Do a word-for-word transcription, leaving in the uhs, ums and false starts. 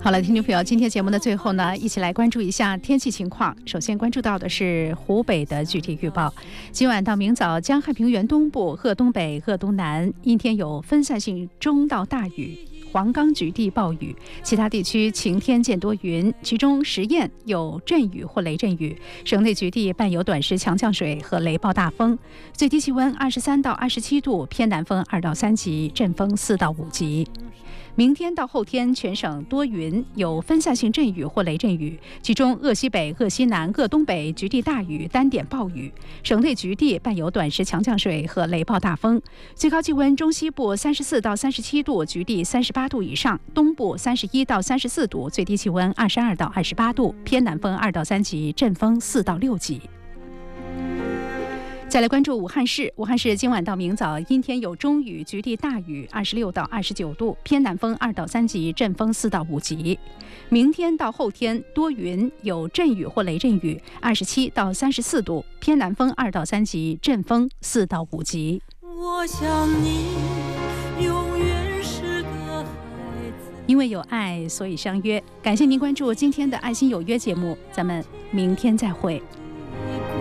好了，听众朋友，今天节目的最后呢，一起来关注一下天气情况。首先关注到的是湖北的具体预报。今晚到明早，江汉平原东部、鄂东北、鄂东南阴天有分散性中到大雨。黄冈局地暴雨，其他地区晴天见多云，其中十堰有阵雨或雷阵雨，省内局地伴有短时强降水和雷暴大风，最低气温二十三到二十七度，偏南风二到三级，阵风四到五级。明天到后天，全省多云，有分散性阵雨或雷阵雨，其中鄂西北、鄂西南、鄂东北局地大雨，单点暴雨，省内局地伴有短时强降水和雷暴大风，最高气温中西部三十四到三十七度，局地三十八度以上，东部三十一到三十四度，最低气温二十二到二十八度，偏南风二到三级，阵风四到六级。再来关注武汉市，武汉市今晚到明早阴天有中雨，局地大雨，二十六到二十九度，偏南风二到三级，阵风四到五级。明天到后天多云，有阵雨或雷阵雨，二十七到三十四度，偏南风二到三级，阵风四到五级。 我想你永远是个孩子， 因为有爱，所以相约。感谢您关注今天的爱心有约节目，咱们明天再会。